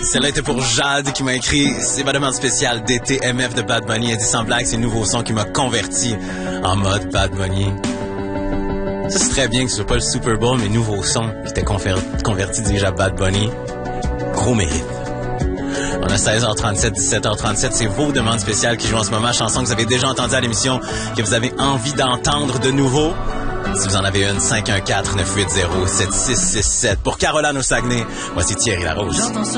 Celle-là était pour Jade qui m'a écrit « C'est ma demande spéciale DTMF de Bad Bunny. » Elle dit sans blague, c'est le nouveau son qui m'a converti en mode Bad Bunny. Ça, c'est très bien que ce soit pas le Super Bowl, mais nouveau son qui était converti déjà à Bad Bunny. Gros mérite. On a 16h37, 17h37. C'est vos demandes spéciales qui jouent en ce moment. Chansons que vous avez déjà entendues à l'émission, que vous avez envie d'entendre de nouveau. Si vous en avez une, 514-980-7667. Pour Caroline au Saguenay, voici Thierry Larose.